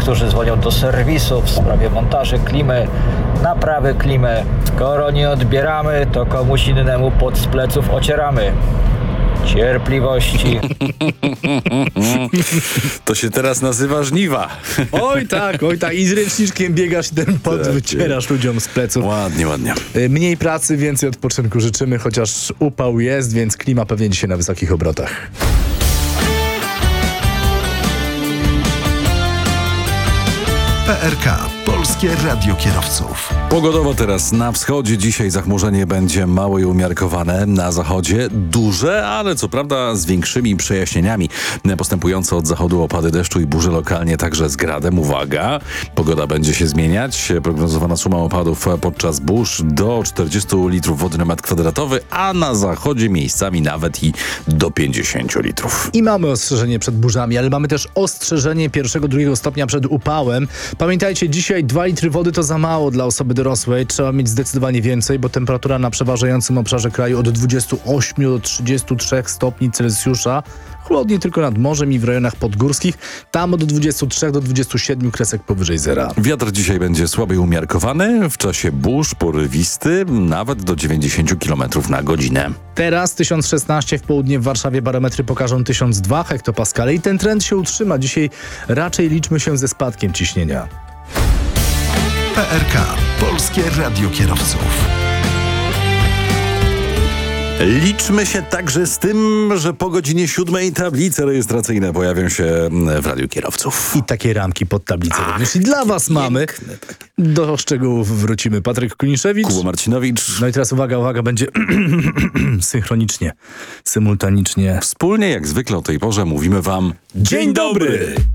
którzy dzwonią do serwisu w sprawie montaży klimy, naprawy klimy. Skoro nie odbieramy, to komuś innemu pod z pleców ocieramy. Cierpliwości. To się teraz nazywa żniwa. Oj tak. I z ręczniczkiem biegasz i ten pot wycierasz ludziom z pleców. Ładnie. Mniej pracy, więcej odpoczynku życzymy, chociaż upał jest, więc klima pewnie dzisiaj na wysokich obrotach. PRK, Polskie Radio Kierowców. Pogodowo teraz na wschodzie dzisiaj zachmurzenie będzie małe i umiarkowane. Na zachodzie duże, ale co prawda z większymi przejaśnieniami. Postępujące od zachodu opady deszczu i burze lokalnie także z gradem. Uwaga, pogoda będzie się zmieniać. Prognozowana suma opadów podczas burz do 40 litrów wody na metr kwadratowy, a na zachodzie miejscami nawet i do 50 litrów. I mamy ostrzeżenie przed burzami, ale mamy też ostrzeżenie 1-2 stopnia przed upałem. Pamiętajcie, dzisiaj 2 litry wody to za mało dla osoby dorosłej. Trzeba mieć zdecydowanie więcej, bo temperatura na przeważającym obszarze kraju od 28 do 33 stopni Celsjusza. Chłodniej tylko nad morzem i w rejonach podgórskich. Tam od 23 do 27 kresek powyżej zera. Wiatr dzisiaj będzie słaby i umiarkowany. W czasie burz porywisty nawet do 90 km na godzinę. Teraz 1016 w południe, w Warszawie barometry pokażą 1002 hektopaskale i ten trend się utrzyma. Dzisiaj raczej liczmy się ze spadkiem ciśnienia. PRK, Polskie Radio Kierowców. Liczmy się także z tym, że po godzinie 7 tablice rejestracyjne pojawią się w Radiu Kierowców. I takie ramki pod tablicę również i dla was mamy. Do szczegółów wrócimy. Patryk Kuniszewicz. Kuba Marcinowicz. No i teraz uwaga, będzie synchronicznie, symultanicznie. Wspólnie jak zwykle o tej porze mówimy wam dzień dobry!